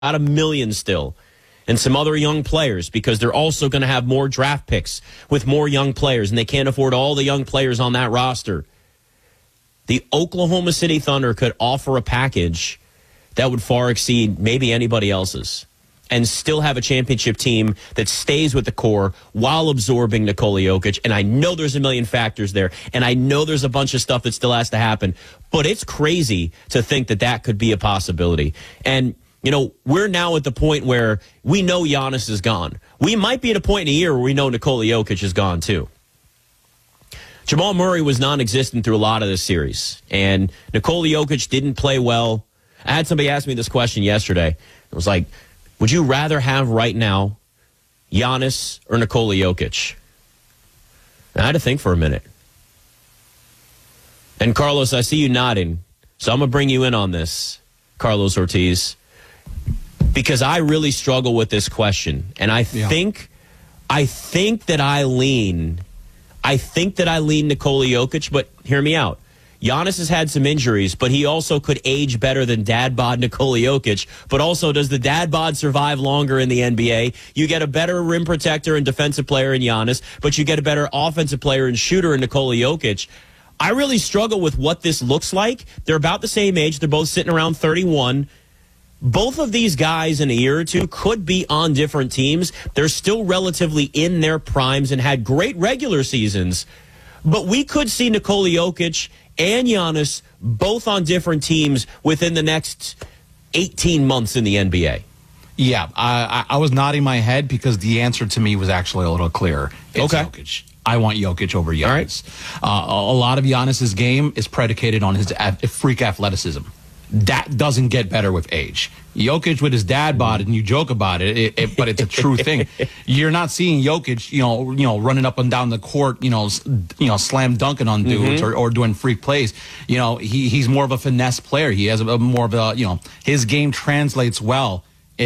$1 million still. And some other young players, because they're also going to have more draft picks with more young players, and they can't afford all the young players on that roster. The Oklahoma City Thunder could offer a package that would far exceed maybe anybody else's and still have a championship team that stays with the core while absorbing Nikola Jokic. And I know there's a million factors there, and I know there's a bunch of stuff that still has to happen, but it's crazy to think that that could be a possibility. And, you know, we're now at the point where we know Giannis is gone. We might be at a point in a year where we know Nikola Jokic is gone too. Jamal Murray was non-existent through a lot of this series, and Nikola Jokic didn't play well. I had somebody ask me this question yesterday. It was like, would you rather have right now Giannis or Nikola Jokic? And I had to think for a minute. And Carlos, I see you nodding, so I'm going to bring you in on this, Carlos Ortiz, because I really struggle with this question. And I think that I lean Nikola Jokic, but hear me out. Giannis has had some injuries, but he also could age better than dad bod Nikola Jokic. But also, does the dad bod survive longer in the NBA? You get a better rim protector and defensive player in Giannis, but you get a better offensive player and shooter in Nikola Jokic. I really struggle with what this looks like. They're about the same age. They're both sitting around 31. Both of these guys in a year or two could be on different teams. They're still relatively in their primes and had great regular seasons. But we could see Nikola Jokic and Giannis both on different teams within the next 18 months in the NBA. Yeah, I was nodding my head because the answer to me was actually a little clearer. It's okay. Jokic. I want Jokic over Giannis. All right. A lot of Giannis's game is predicated on his freak athleticism. That doesn't get better with age. Jokic with his dad bod, and you joke about it, but it's a true thing. You're not seeing Jokic, you know, running up and down the court, slam dunking on dudes or doing freak plays. You know, he's more of a finesse player. He has more of a, his game translates well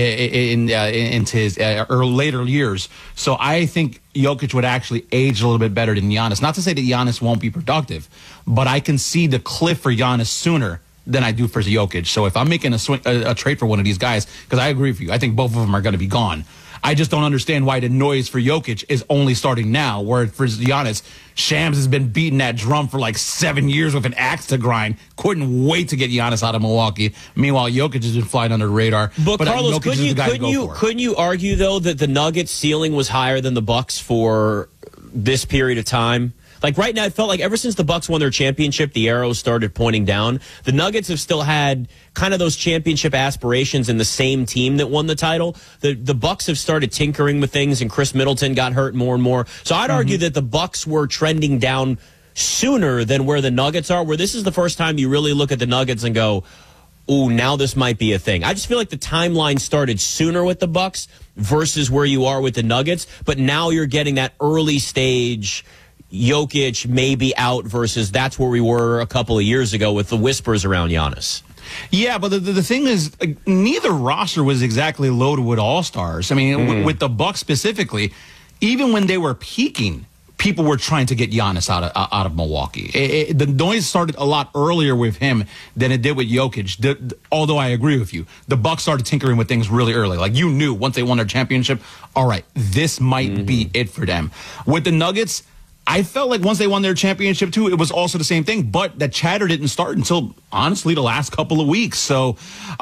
into his later years. So I think Jokic would actually age a little bit better than Giannis. Not to say that Giannis won't be productive, but I can see the cliff for Giannis sooner than I do for Jokic. So if I'm making a trade for one of these guys, because I agree with you, I think both of them are going to be gone. I just don't understand why the noise for Jokic is only starting now, where for Giannis, Shams has been beating that drum for like 7 years with an axe to grind. Couldn't wait to get Giannis out of Milwaukee. Meanwhile, Jokic has been flying under the radar. But Carlos, couldn't you argue, though, that the Nuggets' ceiling was higher than the Bucks for this period of time? Like right now, it felt like ever since the Bucks won their championship, the arrows started pointing down. The Nuggets have still had kind of those championship aspirations in the same team that won the title. The Bucks have started tinkering with things, and Chris Middleton got hurt more and more. So I'd argue that the Bucks were trending down sooner than where the Nuggets are, where this is the first time you really look at the Nuggets and go, ooh, now this might be a thing. I just feel like the timeline started sooner with the Bucks versus where you are with the Nuggets, but now you're getting that early stage Jokic may be out versus that's where we were a couple of years ago with the whispers around Giannis. Yeah, but the thing is, neither roster was exactly loaded with all-stars. I mean, with the Bucks specifically, even when they were peaking, people were trying to get Giannis out of Milwaukee. The noise started a lot earlier with him than it did with Jokic. Although I agree with you, the Bucks started tinkering with things really early. Like you knew once they won their championship, all right, this might be it for them. With the Nuggets, I felt like once they won their championship, too, it was also the same thing. But that chatter didn't start until, honestly, the last couple of weeks. So,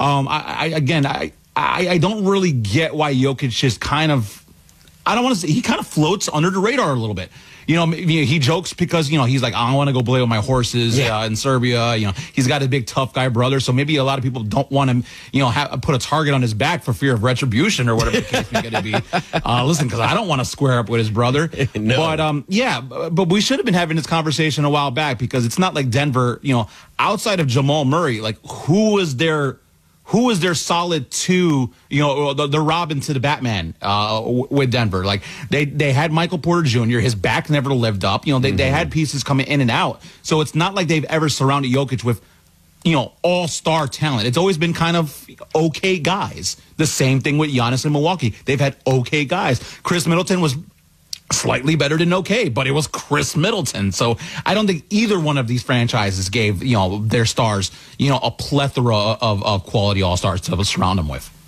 I don't really get why Jokic is kind of, I don't want to say, he kind of floats under the radar a little bit. He jokes because, he's like, I want to go play with my horses in Serbia. He's got a big tough guy brother. So maybe a lot of people don't want him, put a target on his back for fear of retribution or whatever the case may going to be. Listen, because I don't want to square up with his brother. No. But, but we should have been having this conversation a while back because it's not like Denver, outside of Jamal Murray, like who is their solid two, the Robin to the Batman with Denver? Like they had Michael Porter Jr., his back never lived up. They had pieces coming in and out. So it's not like they've ever surrounded Jokic with, all-star talent. It's always been kind of okay guys. The same thing with Giannis in Milwaukee. They've had okay guys. Chris Middleton was slightly better than okay, but it was Chris Middleton. So I don't think either one of these franchises gave, their stars, a plethora of quality all-stars to surround them with.